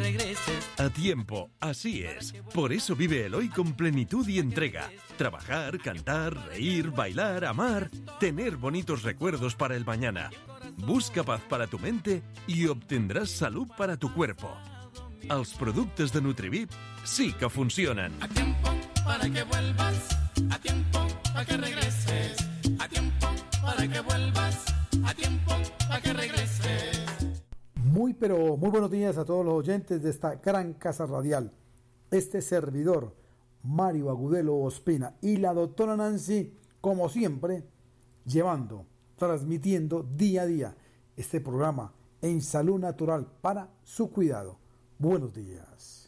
regreses. A tiempo, así es. Por eso vive el hoy con plenitud y entrega. Trabajar, cantar, reír, bailar, amar, tener bonitos recuerdos para el mañana. Busca paz para tu mente y obtendrás salud para tu cuerpo. Els productes de Nutrivip sí que funcionen. A tiempo para que vuelvas, a tiempo para que regreses, a tiempo para que vuelvas, a tiempo para que regreses. Muy buenos días a todos los oyentes de esta gran casa radial. Este servidor, Mario Agudelo Ospina, y la doctora Nancy, como siempre, transmitiendo día a día este programa en salud natural para su cuidado. Buenos días.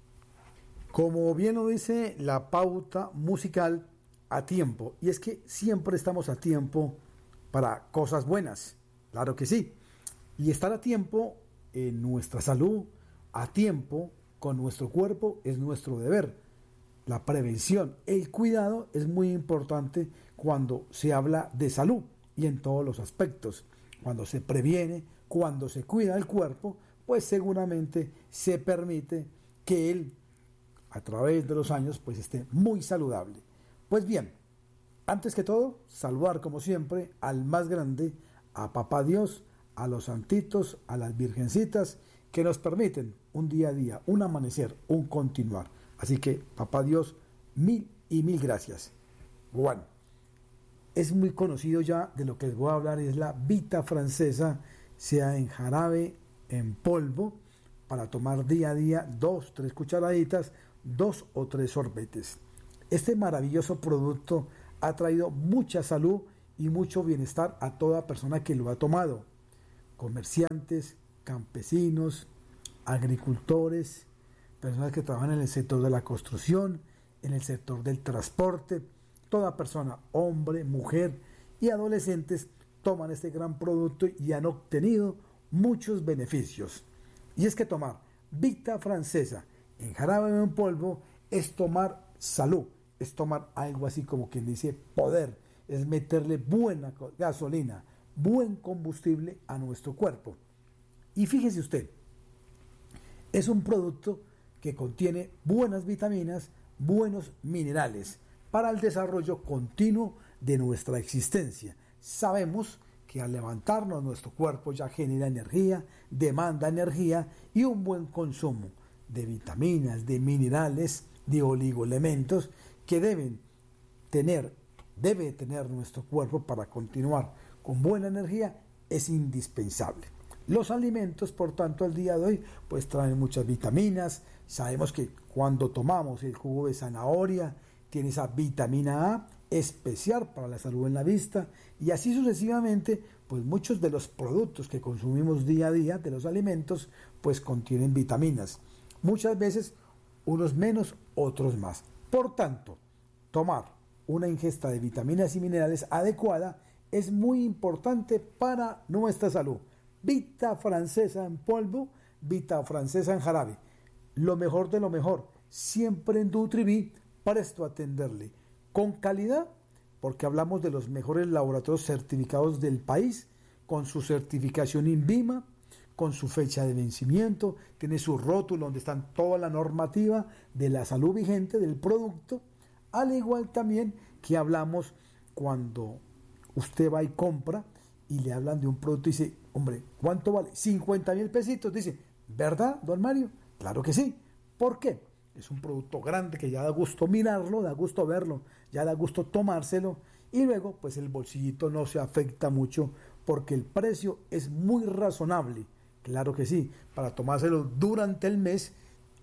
Como bien lo dice la pauta musical, a tiempo. Y es que siempre estamos a tiempo para cosas buenas. Claro que sí. Y estar a tiempo en nuestra salud, a tiempo con nuestro cuerpo, es nuestro deber. La prevención, el cuidado es muy importante cuando se habla de salud y en todos los aspectos. Cuando se previene, cuando se cuida el cuerpo, pues seguramente se permite que él, a través de los años, pues esté muy saludable. Pues bien, antes que todo, saludar como siempre al más grande, a Papá Dios, a los santitos, a las virgencitas, que nos permiten un día a día, un amanecer, un continuar. Así que, Papá Dios, mil gracias. Bueno, es muy conocido ya de lo que les voy a hablar, es la Vita Francesa, sea en jarabe, en polvo, para tomar día a día 2, 3 cucharaditas, 2 o 3 sorbetes. Este maravilloso producto ha traído mucha salud y mucho bienestar a toda persona que lo ha tomado. Comerciantes, campesinos, agricultores, personas que trabajan en el sector de la construcción, en el sector del transporte, toda persona, hombre, mujer y adolescentes toman este gran producto y han obtenido muchos beneficios. Y es que tomar Vita Francesa en jarabe o en polvo es tomar salud, es tomar algo así como quien dice poder, es meterle buena gasolina, buen combustible a nuestro cuerpo. Y fíjese usted, es un producto que contiene buenas vitaminas, buenos minerales para el desarrollo continuo de nuestra existencia. Sabemos que al levantarnos nuestro cuerpo ya genera energía, demanda energía y un buen consumo de vitaminas, de minerales, de oligoelementos que debe tener nuestro cuerpo para continuar con buena energía es indispensable. Los alimentos, por tanto, al día de hoy, pues traen muchas vitaminas. Sabemos que cuando tomamos el jugo de zanahoria, tiene esa vitamina A especial para la salud en la vista, y así sucesivamente, pues muchos de los productos que consumimos día a día, de los alimentos, pues contienen vitaminas. Muchas veces, unos menos, otros más. Por tanto, tomar una ingesta de vitaminas y minerales adecuada es muy importante para nuestra salud. Vita Francesa en polvo, Vita Francesa en jarabe. Lo mejor de lo mejor, siempre en Nutrivip, presto a atenderle con calidad, porque hablamos de los mejores laboratorios certificados del país, con su certificación INVIMA, con su fecha de vencimiento, tiene su rótulo donde está toda la normativa de la salud vigente del producto, al igual también que hablamos cuando usted va y compra y le hablan de un producto y dice, hombre, ¿cuánto vale? 50,000 pesitos. Dice, ¿verdad, don Mario? Claro que sí. ¿Por qué? Es un producto grande que ya da gusto mirarlo, da gusto verlo, ya da gusto tomárselo, y luego pues el bolsillito no se afecta mucho porque el precio es muy razonable. Claro que sí, para tomárselo durante el mes,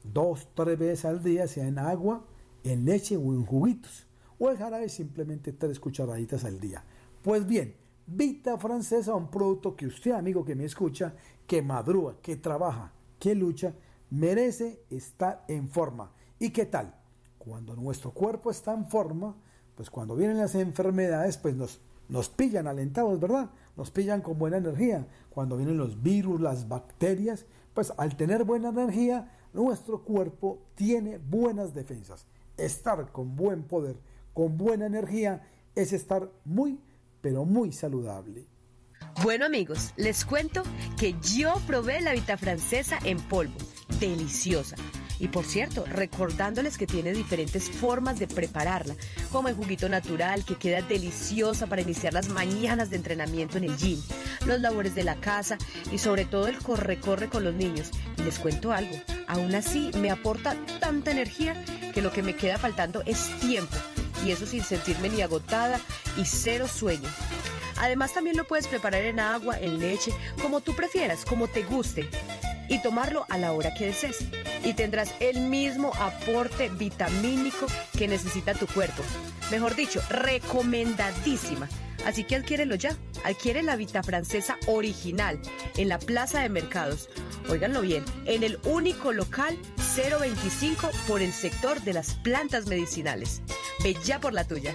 2, 3 veces al día, sea en agua, en leche o en juguitos, o el jarabe simplemente 3 cucharaditas al día. Pues bien, Vita Francesa, un producto que usted, amigo que me escucha, que madruga, que trabaja, que lucha, merece estar en forma. ¿Y qué tal? Cuando nuestro cuerpo está en forma, pues cuando vienen las enfermedades, pues nos pillan alentados, ¿verdad? Nos pillan con buena energía. Cuando vienen los virus, las bacterias, pues al tener buena energía, nuestro cuerpo tiene buenas defensas. Estar con buen poder, con buena energía, es estar muy, pero muy saludable. Bueno amigos, les cuento que yo probé la Vita Francesa en polvo deliciosa. Y por cierto, recordándoles que tiene diferentes formas de prepararla, como el juguito natural, que queda deliciosa para iniciar las mañanas de entrenamiento en el gym, los labores de la casa y sobre todo el corre-corre con los niños. Y les cuento algo, aún así me aporta tanta energía que lo que me queda faltando es tiempo, y eso sin sentirme ni agotada y cero sueño. Además también lo puedes preparar en agua, en leche, como tú prefieras, como te guste, y tomarlo a la hora que desees. Y tendrás el mismo aporte vitamínico que necesita tu cuerpo. Mejor dicho, recomendadísima. Así que adquiérelo ya. Adquiere la Vita Francesa original en la Plaza de Mercados. Óiganlo bien, en el único local 025 por el sector de las plantas medicinales. Ve ya por la tuya.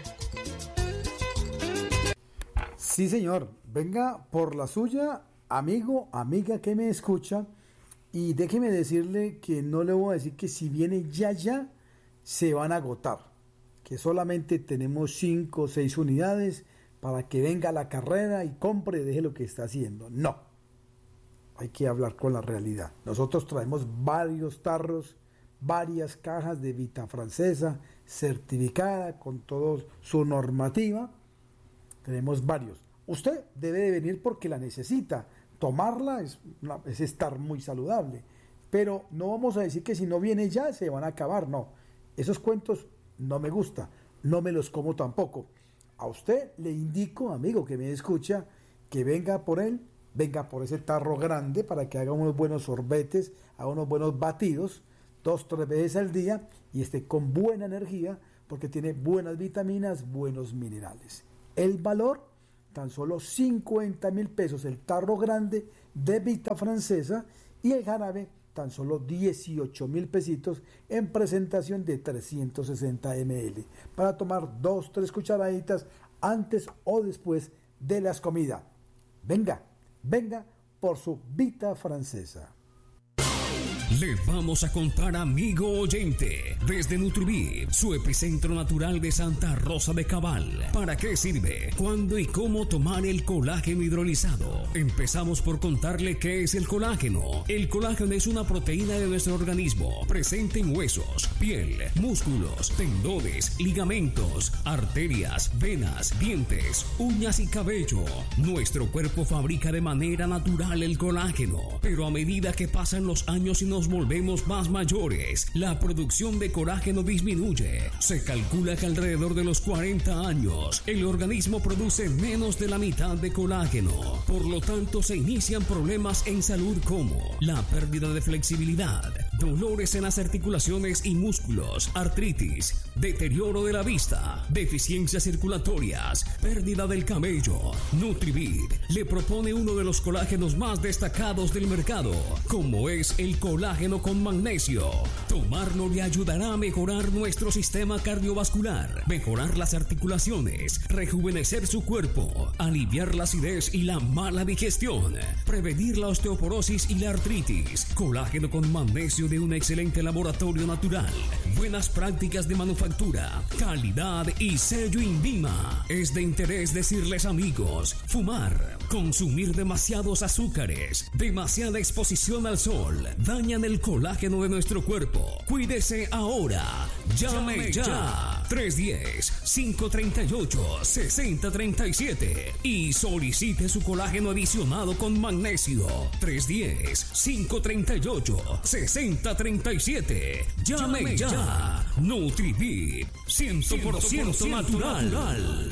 Sí, señor. Venga por la suya, amigo, amiga que me escucha. Y déjeme decirle que no le voy a decir que si viene ya, se van a agotar. Que solamente tenemos 5 o 6 unidades para que venga a la carrera y compre y deje lo que está haciendo. No. Hay que hablar con la realidad. Nosotros traemos varios tarros, varias cajas de Vita Francesa certificada con toda su normativa. Tenemos varios. Usted debe de venir porque la necesita. Tomarla es estar muy saludable. Pero no vamos a decir que si no viene ya se van a acabar. No. Esos cuentos no me gustan. No me los como tampoco. A usted le indico, amigo que me escucha, que venga por él. Venga por ese tarro grande para que haga unos buenos sorbetes, haga unos buenos batidos 2-3 veces al día y esté con buena energía porque tiene buenas vitaminas, buenos minerales. El valor, tan solo 50,000 pesos el tarro grande de Vita Francesa y el jarabe, tan solo 18,000 pesitos en presentación de 360 ml para tomar 2-3 cucharaditas antes o después de las comidas. Venga por su Vita Francesa. Le vamos a contar, amigo oyente, desde Nutrivit, su epicentro natural de Santa Rosa de Cabal. ¿Para qué sirve? ¿Cuándo y cómo tomar el colágeno hidrolizado? Empezamos por contarle qué es el colágeno. El colágeno es una proteína de nuestro organismo, presente en huesos, piel, músculos, tendones, ligamentos, arterias, venas, dientes, uñas y cabello. Nuestro cuerpo fabrica de manera natural el colágeno, pero a medida que pasan los años y nos volvemos más mayores, la producción de colágeno disminuye. Se calcula que alrededor de los 40 años, el organismo produce menos de la mitad de colágeno. Por lo tanto, se inician problemas en salud como la pérdida de flexibilidad, dolores en las articulaciones y músculos, artritis, deterioro de la vista, deficiencias circulatorias, pérdida del cabello. Nutrivit le propone uno de los colágenos más destacados del mercado, como es el colágeno con magnesio. Tomarlo le ayudará a mejorar nuestro sistema cardiovascular, mejorar las articulaciones, rejuvenecer su cuerpo, aliviar la acidez y la mala digestión, prevenir la osteoporosis y la artritis. Colágeno con magnesio de un excelente laboratorio natural, buenas prácticas de manufactura, calidad y sello INVIMA. Es de interés decirles, amigos, fumar, consumir demasiados azúcares, demasiada exposición al sol, dañan el colágeno de nuestro cuerpo. Cuídese ahora. Llame ya. 310-538-6037 y solicite su colágeno adicionado con magnesio. 310-538-6037. Llame ya. Nutrivit, 100% natural.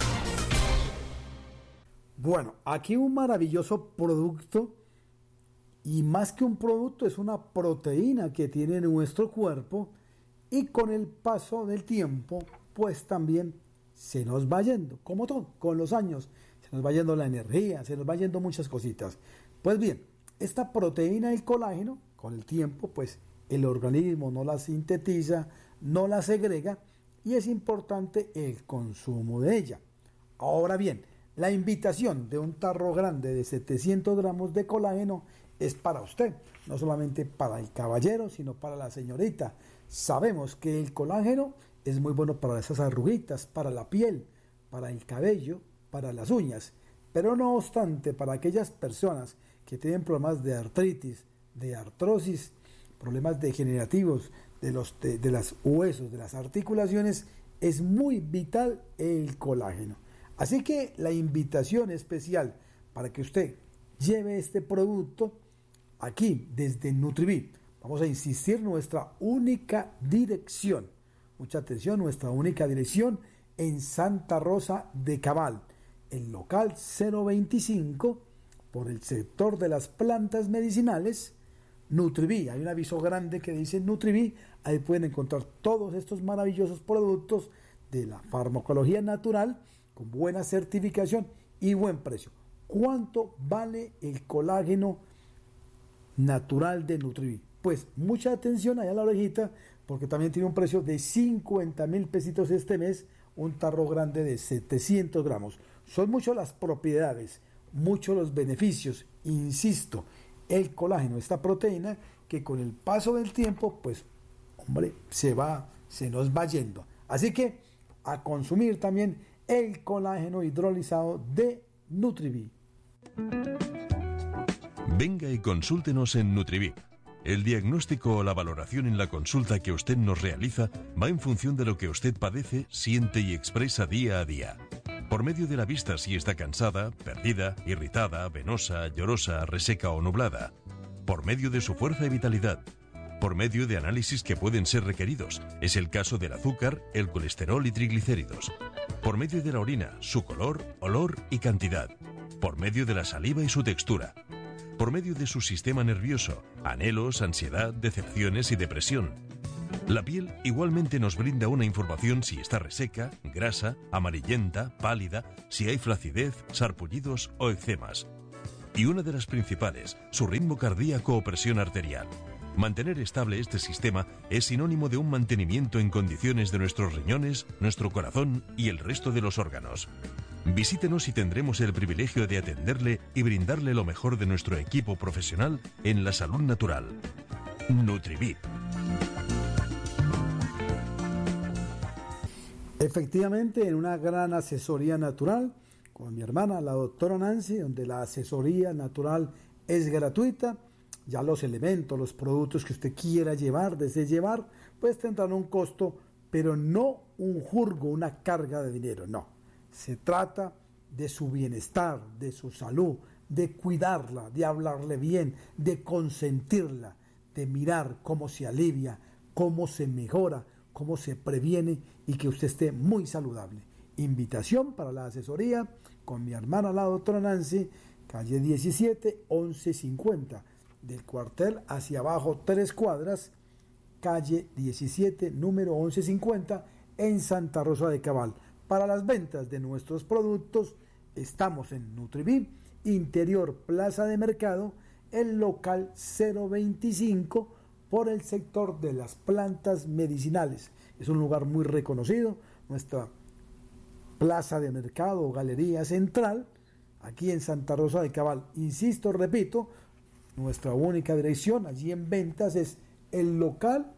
Bueno, aquí un maravilloso producto. Y más que un producto, es una proteína que tiene nuestro cuerpo y con el paso del tiempo, pues también se nos va yendo, como todo, con los años, se nos va yendo la energía, se nos va yendo muchas cositas. Pues bien, esta proteína del colágeno, con el tiempo, pues el organismo no la sintetiza, no la segrega y es importante el consumo de ella. Ahora bien, la invitación de un tarro grande de 700 gramos de colágeno es para usted, no solamente para el caballero, sino para la señorita. Sabemos que el colágeno es muy bueno para esas arruguitas, para la piel, para el cabello, para las uñas, pero no obstante, para aquellas personas que tienen problemas de artritis, de artrosis, problemas degenerativos de los huesos, de las articulaciones, es muy vital el colágeno. Así que la invitación especial para que usted lleve este producto aquí desde Nutribí. Vamos a insistir, nuestra única dirección. Mucha atención, nuestra única dirección en Santa Rosa de Cabal, el local 025, por el sector de las plantas medicinales, Nutribí. Hay un aviso grande que dice Nutribí. Ahí pueden encontrar todos estos maravillosos productos de la farmacología natural con buena certificación y buen precio. ¿Cuánto vale el colágeno natural de Nutribí? Pues mucha atención allá a la orejita, porque también tiene un precio de 50,000 pesitos este mes, un tarro grande de 700 gramos. Son muchas las propiedades, muchos los beneficios. Insisto, el colágeno, esta proteína que con el paso del tiempo, pues, hombre, se nos va yendo. Así que a consumir también el colágeno hidrolizado de Nutribí. Venga y consúltenos en Nutribí. El diagnóstico o la valoración en la consulta que usted nos realiza va en función de lo que usted padece, siente y expresa día a día. Por medio de la vista si está cansada, perdida, irritada, venosa, llorosa, reseca o nublada. Por medio de su fuerza y vitalidad. Por medio de análisis que pueden ser requeridos. Es el caso del azúcar, el colesterol y triglicéridos. Por medio de la orina, su color, olor y cantidad. Por medio de la saliva y su textura. Por medio de su sistema nervioso, anhelos, ansiedad, decepciones y depresión. La piel igualmente nos brinda una información si está reseca, grasa, amarillenta, pálida, si hay flacidez, sarpullidos o eczemas. Y una de las principales, su ritmo cardíaco o presión arterial. Mantener estable este sistema es sinónimo de un mantenimiento en condiciones de nuestros riñones, nuestro corazón y el resto de los órganos. Visítenos y tendremos el privilegio de atenderle y brindarle lo mejor de nuestro equipo profesional en la salud natural. Nutribí. Efectivamente, en una gran asesoría natural con mi hermana, la doctora Nancy, donde la asesoría natural es gratuita. Ya los elementos, los productos que usted quiera llevar, desee llevar, pues tendrán un costo, pero no un jurgo, una carga de dinero, no. Se trata de su bienestar, de su salud, de cuidarla, de hablarle bien, de consentirla, de mirar cómo se alivia, cómo se mejora, cómo se previene y que usted esté muy saludable. Invitación para la asesoría con mi hermana, la doctora Nancy, calle 17, 1150. Del cuartel hacia abajo 3 cuadras, calle 17, número 1150, en Santa Rosa de Cabal. Para las ventas de nuestros productos estamos en Nutribí, interior Plaza de Mercado, el local 025, por el sector de las plantas medicinales. Es un lugar muy reconocido, nuestra Plaza de Mercado o Galería Central, aquí en Santa Rosa de Cabal. Insisto, repito, nuestra única dirección allí en ventas es el local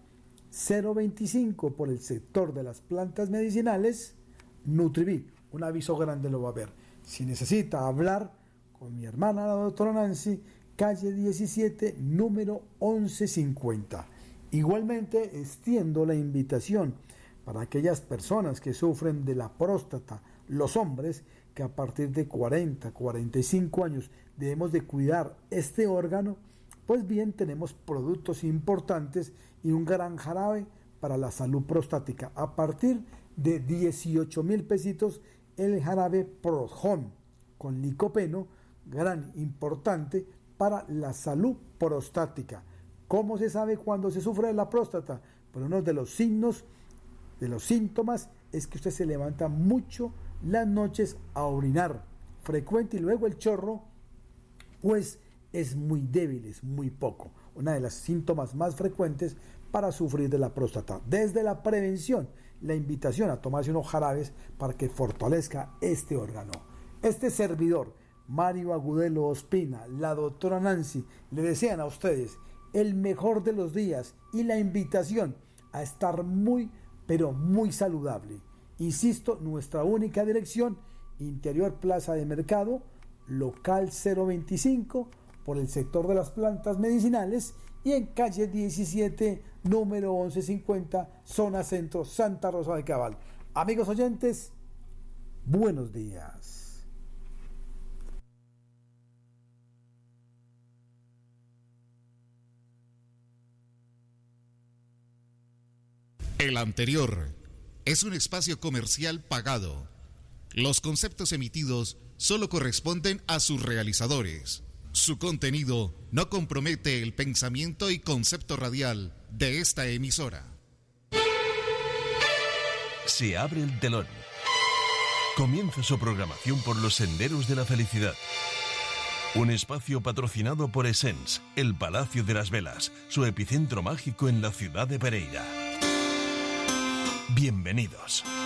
025 por el sector de las plantas medicinales, Nutribí. Un aviso grande lo va a ver. Si necesita hablar con mi hermana, la doctora Nancy, calle 17, número 1150. Igualmente extiendo la invitación para aquellas personas que sufren de la próstata, los hombres que a partir de 40, 45 años debemos de cuidar este órgano. Pues bien, tenemos productos importantes y un gran jarabe para la salud prostática. A partir de 18,000 pesitos el jarabe Projon con licopeno, gran importante para la salud prostática. ¿Cómo se sabe cuando se sufre de la próstata? Pues uno de los signos, de los síntomas, es que usted se levanta mucho las noches a orinar frecuente y luego el chorro pues es muy débil, es muy poco. Una de los síntomas más frecuentes para sufrir de la próstata. Desde la prevención, la invitación a tomarse unos jarabes para que fortalezca este órgano. Este servidor, Mario Agudelo Ospina, la doctora Nancy, le desean a ustedes el mejor de los días y la invitación a estar muy, pero muy saludable. Insisto, nuestra única dirección, interior Plaza de Mercado, local 025, por el sector de las plantas medicinales, y en calle 17, número 1150, zona centro, Santa Rosa de Cabal. Amigos oyentes, buenos días. El anterior es un espacio comercial pagado. Los conceptos emitidos solo corresponden a sus realizadores. Su contenido no compromete el pensamiento y concepto radial de esta emisora. Se abre el telón. Comienza su programación por los senderos de la felicidad. Un espacio patrocinado por Essence, el Palacio de las Velas, su epicentro mágico en la ciudad de Pereira. Bienvenidos.